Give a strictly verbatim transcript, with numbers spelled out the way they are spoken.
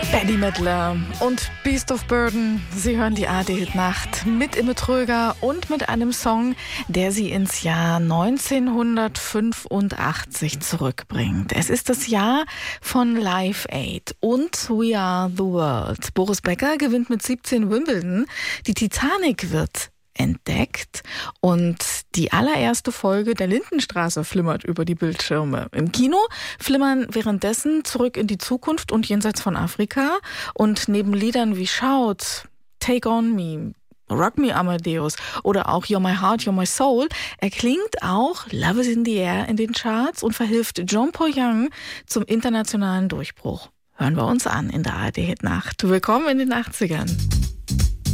Eddie Midler und Beast of Burden. Sie hören die A R D-Hit-Nacht mit Imme Tröger und mit einem Song, der sie ins Jahr neunzehnhundertfünfundachtzig zurückbringt. Es ist das Jahr von Live Aid und We Are the World. Boris Becker gewinnt mit siebzehn Wimbledon. Die Titanic wird entdeckt und die allererste Folge der Lindenstraße flimmert über die Bildschirme. Im Kino flimmern währenddessen Zurück in die Zukunft und Jenseits von Afrika und neben Liedern wie Shout, Take on Me, Rock Me Amadeus oder auch You're My Heart, You're My Soul erklingt auch Love is in the Air in den Charts und verhilft John Paul Young zum internationalen Durchbruch. Hören wir uns an in der A R D-Hit-Nacht. Willkommen in den achtzigern.